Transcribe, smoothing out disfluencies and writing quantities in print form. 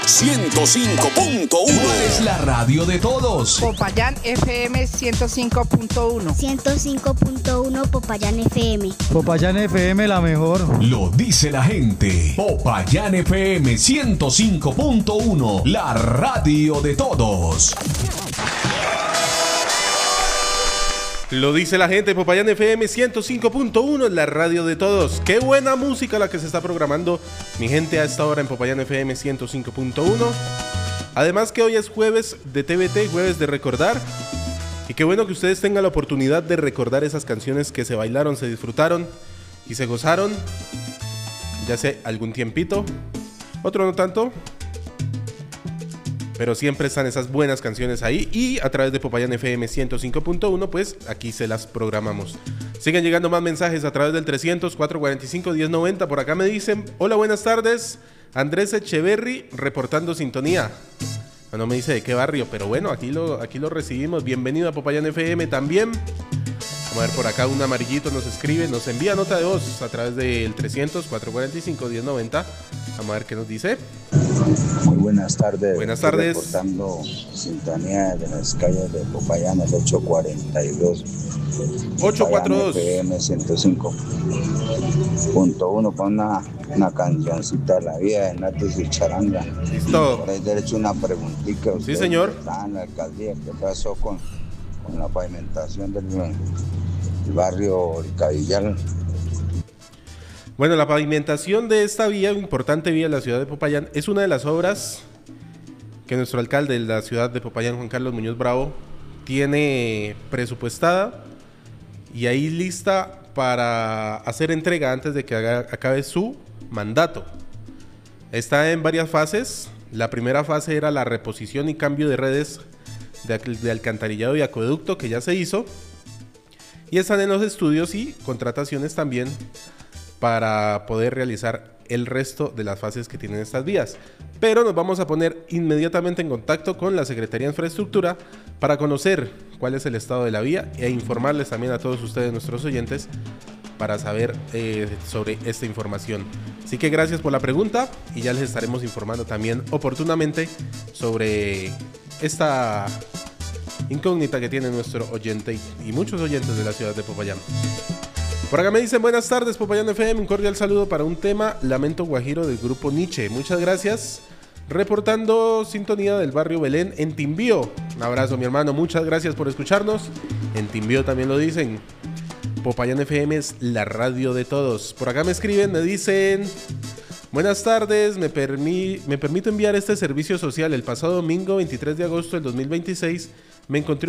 105.1. Es la radio de todos. Popayán FM 105.1. 105.1 Popayán FM. Popayán FM, la mejor. Lo dice la gente. Popayán FM 105.1. La radio de todos. Lo dice la gente, Popayán FM 105.1 es la radio de todos. Qué buena música la que se está programando mi gente a esta hora en Popayán FM 105.1. Además que hoy es jueves de TVT, jueves de recordar. Y qué bueno que ustedes tengan la oportunidad de recordar esas canciones que se bailaron, se disfrutaron y se gozaron ya hace algún tiempito. Otro no tanto, pero siempre están esas buenas canciones ahí. Y a través de Popayán FM 105.1, pues aquí se las programamos. Siguen llegando más mensajes a través del 300-445-1090. Por acá me dicen: hola, buenas tardes, Andrés Echeverry reportando sintonía. No me dice de qué barrio, pero bueno, aquí lo recibimos. Bienvenido a Popayán FM también. Vamos a ver por acá, un amarillito nos escribe, nos envía nota de voz a través del 300-445-1090. Vamos a ver qué nos dice. Muy buenas tardes. Buenas tardes. Reportando sintonía de las calles de Popayán, el 842. 842. FM 105.1 con una cancioncita de la vida de Natos y Charanga. Listo. Por ahí derecho una preguntita. Sí, señor. Está en la alcaldía. ¿Qué pasó con la pavimentación del barrio Cabillal? Bueno, la pavimentación de esta vía, importante vía de la ciudad de Popayán, es una de las obras que nuestro alcalde de la ciudad de Popayán, Juan Carlos Muñoz Bravo, tiene presupuestada y ahí lista para hacer entrega antes de que acabe su mandato. Está en varias fases. La primera fase era la reposición y cambio de redes de alcantarillado y acueducto, que ya se hizo, y están en los estudios y contrataciones también para poder realizar el resto de las fases que tienen estas vías. Pero nos vamos a poner inmediatamente en contacto con la Secretaría de Infraestructura para conocer cuál es el estado de la vía e informarles también a todos ustedes, nuestros oyentes, para saber sobre esta información. Así que gracias por la pregunta y ya les estaremos informando también oportunamente sobre esta incógnita que tiene nuestro oyente y muchos oyentes de la ciudad de Popayán. Por acá me dicen: buenas tardes, Popayán FM, un cordial saludo para un tema Lamento Guajiro del grupo Nietzsche. Muchas gracias. Reportando sintonía del barrio Belén en Timbío. Un abrazo, mi hermano, muchas gracias por escucharnos. En Timbío también lo dicen. Popayán FM es la radio de todos. Por acá me escriben, me dicen: buenas tardes, me permito enviar este servicio social. El pasado domingo 23 de agosto del 2026 me encontré